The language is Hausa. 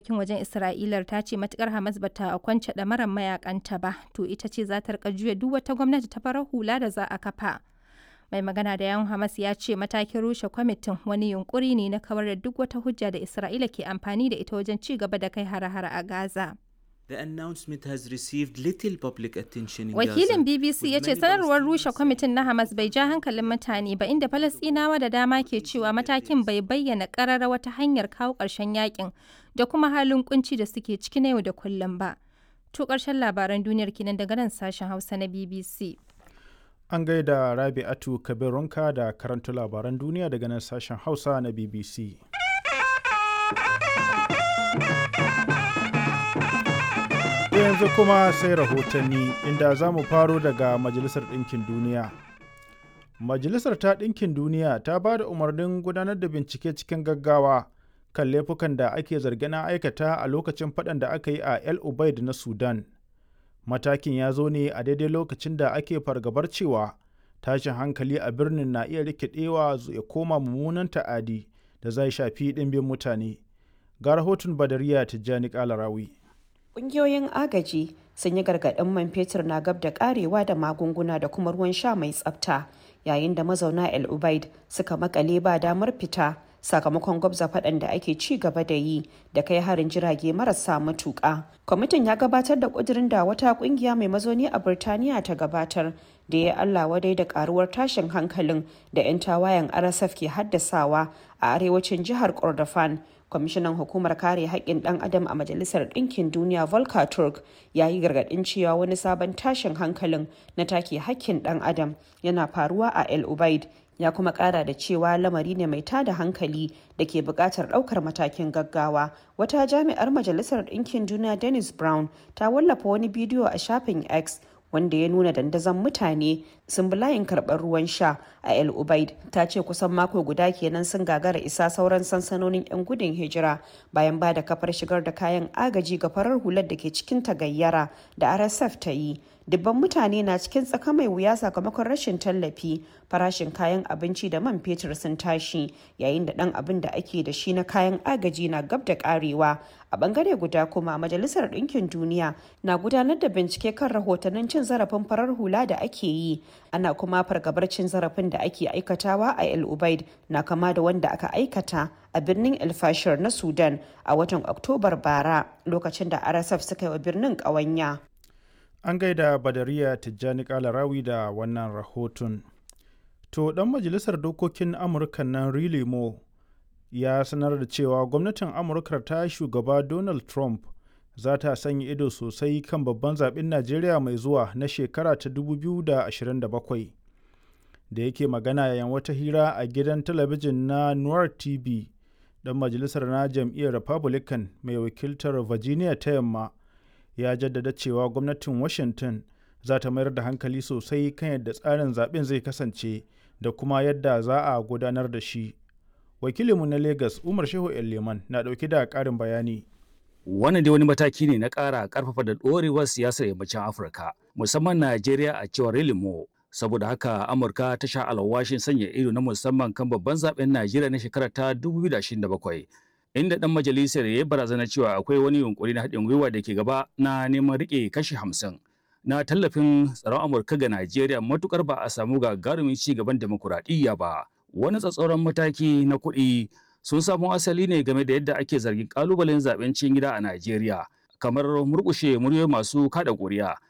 harkokin wajen Isra'ilar ta ce matukar Hamas bata kwance ɗamarar mayakanta ba, to ita ce za ta rika juya duk wata gwamnati ta farar hula da za a kafa. Mai magana da yawun Hamas ya ce matakin rushe kwamitin wani yunkuri ne na kawar da duk wata hujja da Isra'ila ke amfani da ita wajen ci gaba da kai hare-hare a Gaza. The announcement has received little public attention in Wakilin Gaza, BBC ya with ce many sanarwar rushe Palestinians kwamitin na Hamas bai ja hankalin mutane ba, inda Falasɗinawa da dama ke cewa matakin bai bayyana ƙarara wata hanyar kawo ƙarshen yakin da kuma halin kunci da suke ciki na yau da kullum ba. To ƙarshen labaran duniyar kenan daga nan sashen Hausa na BBC. An gaida Rabi'atu Kabirunka da karanta labaran duniya daga nan sashen Hausa na BBC. Yanzu kuma sai rahotanni inda za mu faro daga Majalisar Ɗinkin Duniya. Majalisar ta Ɗinkin Duniya ta ba da umarnin gudanar da bincike cikin gaggawa kan laifukan da ake zargin aikata a lokacin faɗan da aka yi a El Ubaid na Sudan. Matakin ya zo ne a daidai lokacin da ake fargabar cewa tashin hankali a birnin na iya rikidewa ya koma mummunan ta'adi da zai shafi ɗimbin mutane. Ga rahoton Badariya Tijjani Kalarawi. Ƙungiyoyin agaji sun yi gargaɗin man fetur na gab da ƙarewa da magunguna da kuma ruwan sha mai tsafta, yayin da mazauna El Ubaid suka makale ba damar fita sakamakon gwabza faɗan da ake ci gaba da yi da kai harin jirage marasa matuƙa. Kwamitin ya gabatar da ƙudurin da wata ƙungiya mai mazauni a Birtaniya ta gabatar da ya Allah wadai da ƙaruwar tashin hankalin da 'yan tawayen RSF ke haddasawa a arewacin jihar Kordofan. Kwamishinan hukumar kare haƙƙin ɗan adam a Majalisar Ɗinkin Duniya Volker Turk ya yi gargaɗin cewa wani sabon tashin hankalin na take haƙƙin ɗan adam yana faruwa a El Ubaid. Ya kuma ƙara da cewa lamari ne mai tada hankali da ke buƙatar ɗaukar matakin gaggawa. Wata jami'ar Majalisar Ɗinkin Duniya Dennis Brown ta wallafa wani bidiyo a shafin X wanda ya nuna dandazon mutane sun bi layin karɓar ruwan sha a El Ubaid. Ta ce kusan mako guda kenan sun gagara isa sauran sansanonin 'yan gudun hijira bayan ba da kafar shigar da kayan agaji ga farar hular da ke cikin tagayyara da RSF ta yi. Dubban mutane na cikin tsaka mai wuya sakamakon rashin tallafi, farashin kayan abinci da man fetur sun tashi, yayin da ɗan abin da ake da shi na kayan agaji na gab da ƙarewa. A bangare guda kuma Majalisar Ɗinkin Duniya na gudanar da bincike kan rahotannin cin zarafin farar hula da ake yi. Ana kuma fargabar cin zarafin da ake aikatawa a El Ubaid na kama da wanda aka aikata a birnin El Fasher na Sudan a watan Oktobar bara, lokacin da RSF suka yi wa birnin ƙawanya. An gaida Badariya Tijjani Kalarawi da wannan rahoton. To, ɗan majalisar dokokin Amurka nan Riley Moore ya sanar da cewa gwamnatin Amurka ta shugaba Donald Trump za ta sanya ido sosai kan babban zaɓen Najeriya mai zuwa na shekara ta 2027. Da yake magana yayin wata hira a gidan talabijin na Noir TV, ɗan majalisar na jam'iyyar Republican mai wakiltar Virginia ta Yamma ya jaddada cewa gwamnatin Washington za ta mayar da hankali sosai kan yadda tsarin zaɓen zai kasance da kuma yadda za a gudanar da shi. Wakilinmu na Lagos, Umar Shehu Leman, na ɗauke da ƙarin bayani. Wannan dai wani mataki ne na ƙara ƙarfafa da ɗorewar siyasar yammacin Afirka, musamman Najeriya a cewar Relimo. Saboda haka Amurka ta sha alwashin sanya ido na musamman kan babban zaɓen Najeriya na shekarar ta 2027. Inda ɗan majalisar ya yi barazana cewa akwai wani yunkuri na haɗin gwiwa da ke gaba na neman riƙe kashi 50 na tallafin tsaron Amurka ga Najeriya matukar ba a samu gagarumin ci gaban demokuraɗiyya ba. Wani tsatsauran mataki na kuɗi sun samo asali ne game da yadda ake zargin ƙalubalen zaɓen cikin gida a Najeriya, kamar murƙushe muryoyi masu kaɗa ƙuri'a